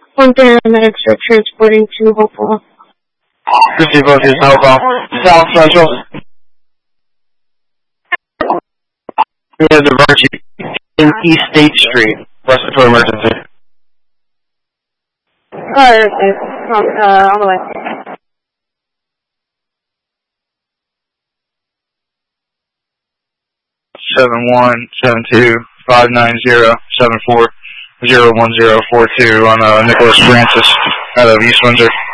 One paramedics are transporting to Hopewell. 50 Buses, Hopewell. South Central. We have diversion in East State Street. Respiratory emergency. Okay. On the way. 7172-590-74-01042 on Nicholas Francis out of East Windsor.